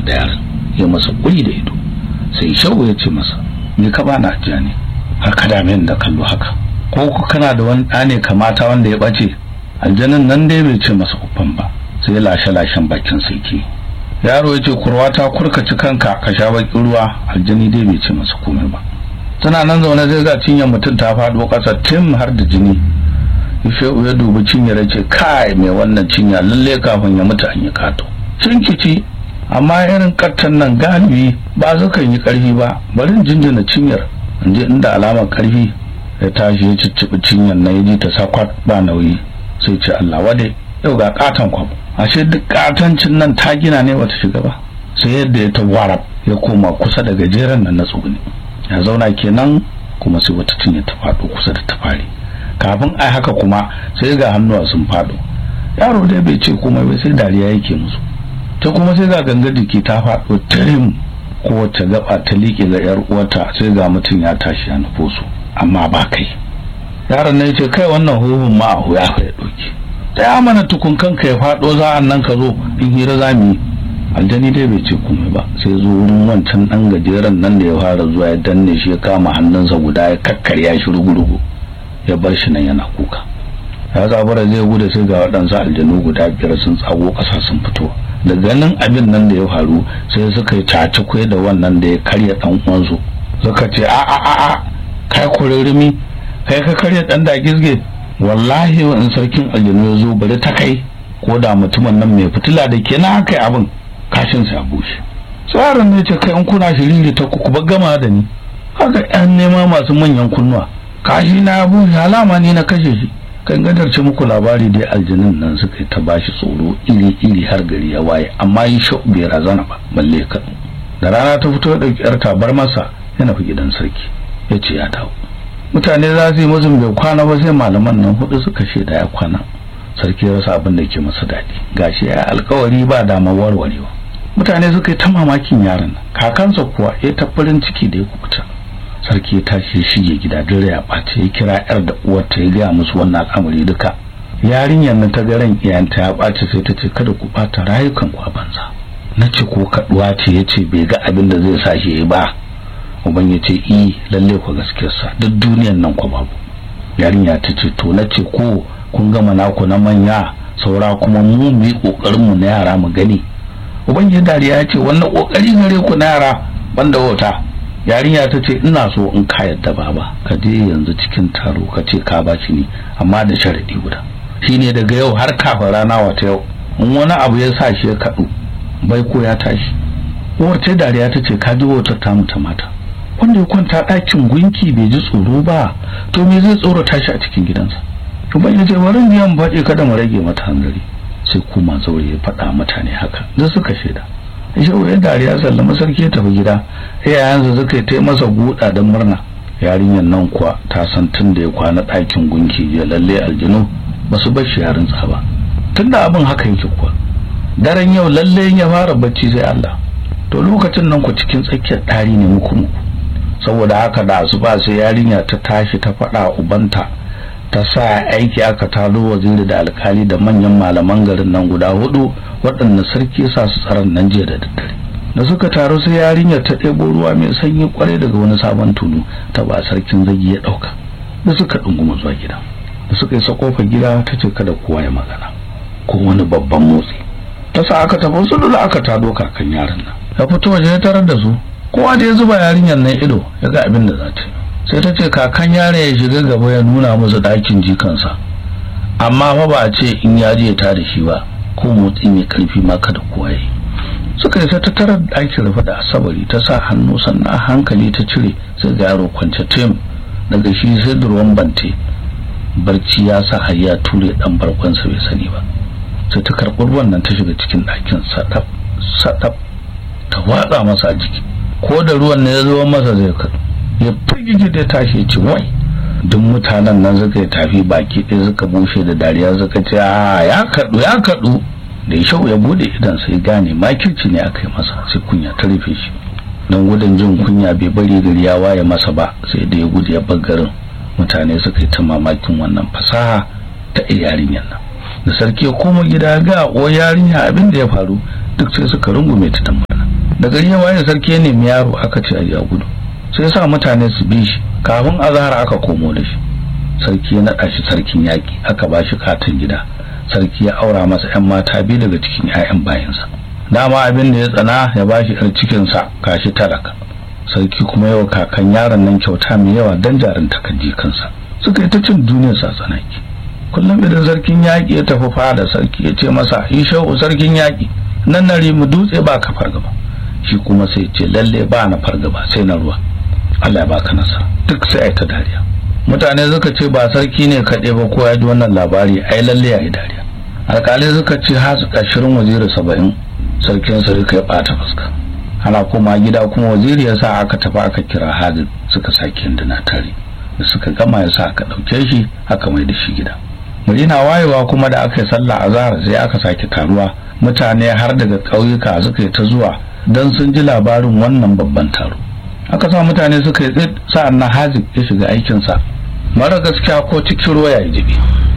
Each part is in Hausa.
da yaron ya masa kuri da ido. Sai Shehu ya ce masa, ni ka bana ajiya ne har ka dame da kallo haka, ko kana da wani ɗa ne kamata wanda ya ɓace? Aljanin nan dai bai ce masa uffan ba, sai ya lashe bakin sarki. Yaro ya ce, kurwa ta kurkaci kanka ka sha bakin ruwa. Aljani dai bai ce masa komai ba. Tana nan zaune zai ga cinyar mutum ta faɗo ƙasa tim har da jini. Shehu ya dubi cinyar ya ce, kai mai wannan cinya lalle kafin ya mutu an yi kato. Cinkici, amma irin kattan nan galibi ba su kan yi ƙarfi ba, bari in jinjina cinyar in je inda alamar ƙarfi. Ya tashi ya cicciɓi cinyar na ya ji ta sakwat ba nauyi, sai ce Allah wade, yau ga katon kwabo. Ashe duk katancin nan ta gina ne bata shiga ba. Sai yadda ya tawarab ya koma kusa da gajeren nan na tsuguni, ya zauna kenan, kuma sai wata cinya ta faɗo kusa da ta fari. Kafin ai haka kuma sai ga hannuwa sun faɗo. Yaro dai bai ce komai ba, sai dariya yake musu. Ta kuma sai ga gangar jiki ta faɗo tirim, kowace gaba ta liƙe ga yar uwarta. Sai ga mutum ya tashi ya nufo su, amma ba kai. Yaron ne ce, kai wannan huhun ma a huya ya ɗauki, ta mana tukun kanka ya faɗo za'an nan ka zo in hira za mu yi. Aljani dai bai ce komai ba, sai zo wurin wancan ɗan gajeren nan da ya fara zuwa ya danne shi, ya kama hannunsa guda ya kakkarya shi rugurugu, ya bar shi nan yana kuka. Ya zabura zai gudu, sai ga waɗansu aljanu guda 5 sun tsago ƙasa sun fito. Da ganin abin nan da ya faru sai suka yi cacikwai da wannan da ya karya ɗan uwansu. Suka ce, a kai kuririmi, kai ka karya ɗan da gizge. Wallahi in sarkin aljanu ya zo bari ta kai, ko da mutumin nan mai fitila da ke na kai abin kashin sa bushe. Tsarin ne ce, kai in kuna shiriri ta ku ba gama da ni. Haka yan nema masu manyan kunnuwa, kashi na ya bushe, alama ni na kashe shi. Kan gadarce muku labari dai aljanun nan suka ta bashi tsoro iri har gari ya waye, amma yi Shehu bai razana ba balle ka. Da rana ta fito ya ɗauki yar tabar masa ya nufi gidan sarki, ya ce ya dawo. Mutane za su yi mazun bai kwana ba, sai malaman nan 4 suka shaida ya kwana. Sarki ya rasa abin da ke masa daɗi, gashi ya alkawari ba damar warwarewa. Mutane suka yi ta mamakin yaron nan, kakansa kuwa ya ta farin ciki da ya kubuta. Sarki ya tashi ya shige gida, dare ya ɓace, ya kira yar da uwarta ya gaya musu wannan al'amari duka. Yarinyar nan ta ga ran iyanta ya ɓace, sai ta ce, kada ku ɓata rayukan ku a banza. Na ce ko kaɗuwa ce? Ya ce bai ga abin da zai sa shi ba. Uban ya ce, lalle ku gaskiyarsa, duk duniyan nan ku babu. Yarinya ta ce, to na ce ko kun gama naku na manya, saura kuma mu yi kokarin mu na yara mu gani. Uban ya dariya ya ce, wannan kokari gare ku na yara banda wata. Yarinya ta ce, ina so in ka yadda baba, ka je yanzu cikin taro ka ce ka baci ni, amma da sharadi guda, shine daga yau har kafin rana wata yau in wani abu ya sa shi ya kaɗu bai ko ya tashi. Uwar ta dariya ta ce, ka ji wautar ta mutu mata, wanda ya kwanta ɗakin gunki bai ji tsoro ba, to me zai tsoro tashi a cikin gidansa? Uban ya ce, bari biyan baɗe kada mu rage mata hanzari. Sai kuma zaure ya faɗa mutane haka, da suka shaida. Shehu ya dariya sallama sarki ya tafi gida, iyayensa suka yi masa guda don murna. Yarinyar nan kuwa ta san tun da ya kwana ɗakin gunki ya lalle aljinu ba su bar shi yarin ba. Tun da abin haka yake kuwa, daren yau lalle ya fara bacci sai Allah. To lokacin nan ku cikin tsakiyar ɗari ne muku. Saboda haka da asuba sai yarinya ta tashi ta faɗa ubanta, ta sa aiki aka talo waziri da alkali da manyan malaman garin nan guda 4 waɗanda sarki sa su tsaron nan jiya da daddare. Da suka taru sai yarinyar ta ɗebo ruwa mai sanyi kwarai daga wani sabon tulu ta ba sarkin zagi ya ɗauka. Da suka ɗunguma zuwa gida, da suka yi sakofar gida ta ce kada kowa ya magana ko wani babban motsi. Ta sa aka tafi su dole aka tado kakan yaran nan, ya fito waje ya tarar da su. Kowa da ya zuba yarinyar nan ido ya ga abin da za ta yi. Sai ta ce kakan yare ya shiga gaba ya nuna musu ɗakin jikansa, amma fa ba a ce in ya je ta da shi ba, ko motsi mai karfi ma kada kowa yi. Suka yi ta tarar ɗakin rufe da asabari, ta sa hannu sannan a hankali ta cire, sai ga yaro kwance tim daga shi sai da ruwan bante. Barci ya sa har ya ture ɗan barkwansa bai sani ba. Sai ta karɓi ruwan nan ta shiga cikin ɗakin sadaf ta watsa masa a jiki, ko da ruwan ne ya zo masa zai kaɗu, ya firgije da tashi ya ce wai. Duk mutanen nan suka yi tafi baki ɗaya suka bushe da dariya suka ce ya kaɗu. Da Shehu ya bude idan sai gane makirci ne aka yi masa, sai kunya ta rufe shi. Don gudun jin kunya bai bari gari ya waye masa ba, sai da ya gudu ya bar garin. Mutane suka yi ta mamakin wannan fasaha ta yarinyar nan. Da sarki ya koma gida ga o yarinya abin da ya faru, duk sai suka rungume ta da murna. da gari ya waye sarki ya nemi yaro aka ce a gudu, sai sa mutane su bi shi. Kafin azhar aka komo da shi. Sarki ya naɗa shi sarkin yaƙi, aka ba shi katon gida. Sarki ya aura masa 'yan mata biyu daga cikin 'ya'yan bayansa. Dama abin da ya tsana ya ba shi 'yar cikinsa kashi talaka. Sarki kuma yawa kakan yaron nan kyauta mai yawa dan jarin takaji kansa. Suka yi ta cin duniyar sa tsanaki. Kullum idan sarkin yaƙi ya tafi fada, sarki ya ce masa, Ishau sarkin yaƙi, nan na rimu dutse ba ka fargaba. Shi kuma sai ce, lalle ba na fargaba sai na ruwa. Allah ya baka nasara. Duk sai ai ta dariya. Mutane suka ce ba sarki ne kaɗai ba, ko ya ji wannan labari ai lalle ya yi dariya. Alƙalai suka ce har 20 waziri 70. Sarkin sarki ya ɓata fuska. Ana koma gida kuma waziri ya sa aka tafi aka kira Hadid, suka sake hinduna tare. Da suka gama ya sa aka ɗauke shi aka mai da shi gida. Murina wayewa kuma da aka yi sallah azhar sai aka sake taruwa. Mutane har daga ƙauyuka suka yi ta zuwa don sun ji labarin wannan babban taro. Aka sa mutane suka yi tsit, sa'an nan Hadid ya shiga aikinsa. Mara gaskiya ko cikin ruwa ya yi jibi.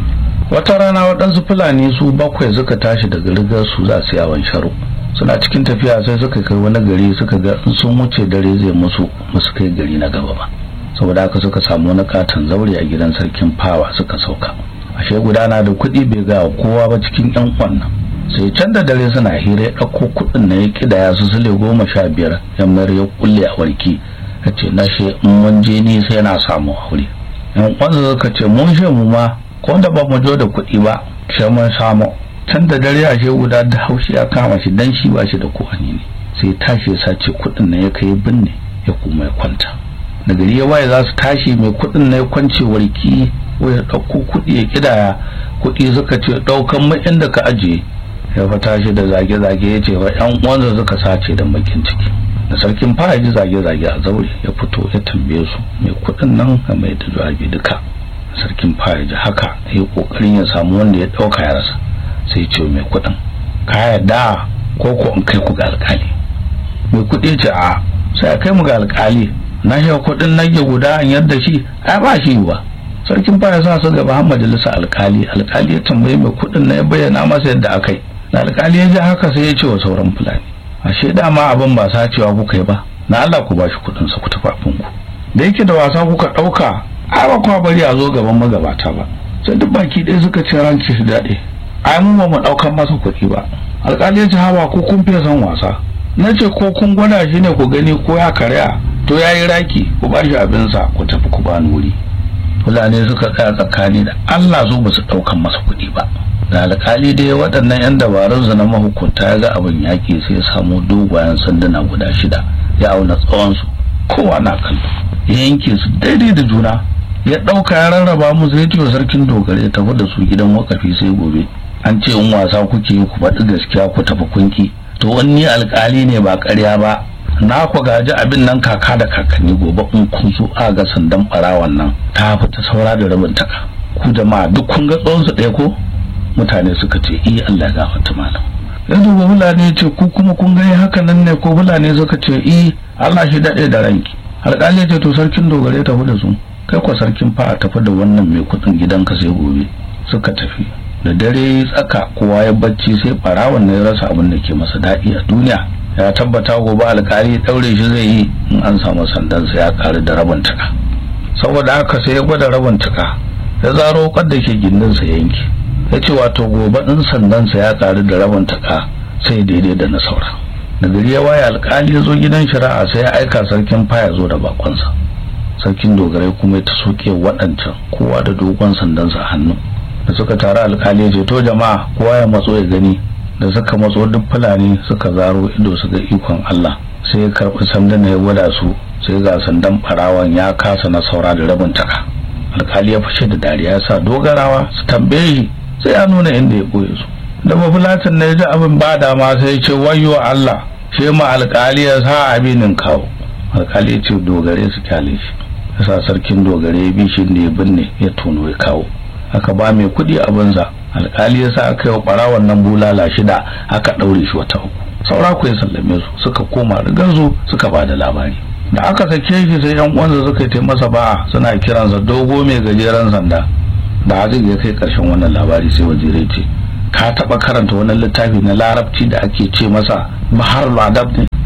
Wata rana waɗansu Fulani su 7 suka tashi daga rigar su za su yawon sharo. Suna cikin tafiya sai suka kai wani gari, suka ga in sun wuce dare zai musu kai gari na gaba ba. Saboda haka suka samu wani katon zaure a gidan sarkin Fawa suka sauka. Ashe gudana da kuɗi bai ga kowa ba cikin 'yan wannan. Sai can da dare suna hira ya ɗauko kuɗin na ya kidaya su sule 15 ya mayar ya kulle a warki. Ya ce na she in mun je ni sai na samu aure. 'Yan kwanza suka ce mun she mu ma ko da ba mu jo da kuɗi ba sai mun samu. Can da dare ashe guda da haushi ya kama shi dan shi ba shi da ko'ani ne. Sai tashi ya sace kuɗin na ya kai binne ya kuma ya kwanta. Da gari ya waye za su tashi, mai kuɗin na ya kwance warki ko ya ɗauko kuɗi ya kidaya. Kuɗi suka ce ɗaukan mai inda ka ajiye. Ya fa tashi da zage-zage ya ce wa 'yan uwansa suka sace da bakin ciki. Da sarkin Fawa ji zage-zage a zaure ya fito ya tambaye su mai kuɗin nan ga mai da jawabi duka. Sarkin Fawa ji haka ya yi ƙoƙarin ya samu wanda ya ɗauka ya rasa. Sai ce mai kuɗin, ka yarda ko in kai ku ga alƙali? Mai kuɗi ce a sai a kai mu ga alƙali. Na shi kuɗin nage guda an yarda shi ai ba shi ba. Sarkin Fawa ya sa su gaba majalisa alƙali. Alƙali ya tambaye mai kuɗin na ya bayyana masa yadda aka yi. Da alƙali ya ji haka sai ya ce wa sauran Fulani, ashe dama abin ba sacewa kuka yi ba, na Allah ku bashi kuɗinsa ku tafi abinku. Da yake da wasa kuka ɗauka, ai ba kuma bari a zo gaban magabata ba. Sai duk baki ɗaya suka ce ranki shi daɗe, ai mu ba mu ɗaukan masa kuɗi ba. Alƙali ya ce hawa ko kun fiye son wasa. Na ce ko kun gwada shi ne ku gani ko ya karya, to ya yi raki ku bashi abinsa ku tafi ku bani wuri. Fulani suka tsaya tsakani da Allah zo ba su ɗaukan masa kuɗi ba. Da alƙali dai waɗannan 'yan dabarun na mahukunta ya ga abin yaƙi sai ya samu dogayen sanduna guda 6 ya auna tsawonsu, kowa na kallo, ya yanke su daidai da juna, ya ɗauka ya rarraba musu ya ce wa sarkin dogare ya tafi da su gidan wakafi sai gobe. An ce in wasa kuke yi ku faɗi gaskiya ku tafi kunki, to wani alƙali ne ba ƙarya ba, na ku gaji abin nan kaka da kakanni. Gobe in kun so a ga sandan ɓarawan nan ta fita saura da rabin taka. Ku jama'a duk kun ga tsawonsu ɗaya ko? Mutane suka ce Allah ya gafarta malam. Yanzu ba Fulani ya ce ku kuma kun gani haka nan ne ko? Fulani suka ce Allah shi daɗe da ranki. Alƙali ya ce to sarkin dogare tafi da su, kai ko sarkin Fawa tafi da wannan mai kuɗin gidanka sai gobe. Suka tafi. Da dare tsaka kowa ya bacci sai ɓarawan ne ya rasa abin da ke masa daɗi a duniya. Ya tabbata gobe alƙali ya ɗaure shi zai yi in an samu sandansa ya ƙaru da rabin taka. Saboda haka sai ya gwada rabin taka, ya zaro ƙwar da ke gindinsa ya yanke. Ya ce wato gobe ɗin sandansa ya ƙaru da rabin taka sai daidai da na saura. Da gari ya waye alƙali ya zo gidan shari'a sai ya aika sarkin Fawa ya zo da bakonsa. Sarkin dogarai kuma ya ta soke waɗancan kowa da dogon sandansa a hannu. Da suka taru alƙali ya ce to jama'a kowa ya matso ya gani. Da suka matso duk Fulani suka zaro ido su ga ikon Allah. Sai ya karɓi sandan ya gwada su, sai ga sandan ɓarawan ya kasa na saura da rabin taka. Alƙali ya fashe da dariya ya sa dogarawa su tambaye shi, sai ya nuna inda ya ɓoye su. Da bafulatin na ya ji abin ba dama sai ya ce wayyo Allah, shi ma alƙali ya sa abinin kawo. Alƙali ya ce dogare su kyale shi. Ya sa sarkin dogare ya bi shi da ya binne ya tono ya kawo. Aka ba mai kuɗi abinsa. Alƙali ya sa aka yi wa ɓarawan nan bulala 6 aka ɗaure shi wata 3. Saura ku ya sallame su suka koma rigarsu suka ba da labari. Da aka sake shi sai 'yan uwansa suka yi masa ba'a suna kiransa dogo mai gajeren sanda. Da Hazin ya kai ƙarshen wannan labari sai wazirai ce, ka taɓa karanta wani littafi na larabci da ake ce masa Baharul Adab ne?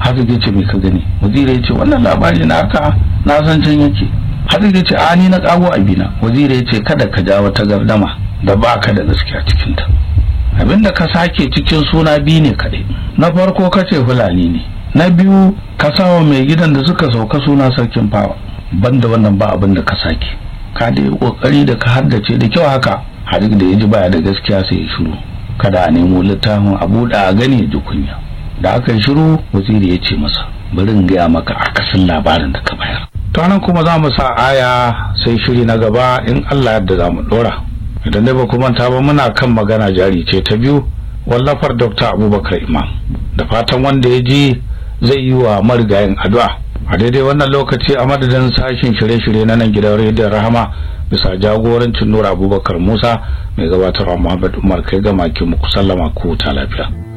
Hafiz ya ce me ka gani? Waziri ya ce wannan labari na haka na san can yake. Hafiz ya ce a ni na kago abina. Waziri ya ce kada ka ja wata gardama da baka da gaskiya cikin ta. Abinda ka sake cikin suna biyu ne kadai. Na farko kace Fulani ne, na biyu ka sawa mai gidan da suka sauka suna sarkin fawa. Banda wannan ba abin da ka sake. Ka da kokari da ka haddace da kyau haka. Hafiz da yaji baya da gaskiya sai ya shiru. Kada a nemo littafin a buɗe a gani ji kunya. Da aka yi shiru waziri ya ce masa bari in gaya maka akasin labarin da ka bayar. To nan kuma za mu sa aya sai shiri na gaba in Allah yadda za mu dora. Idan dai ba ku manta ba muna kan magana jari ce ta biyu wallafar Dr. Abubakar Imam. Da fatan wanda ya ji zai yi wa marigayin addu'a. A daidai wannan lokaci a madadin sashin shirye-shirye na nan gidan rediyon Rahama bisa jagorancin Nura Abubakar Musa mai gabatarwa Muhammad Umar kai ga maki muku sallama ku ta lafiya.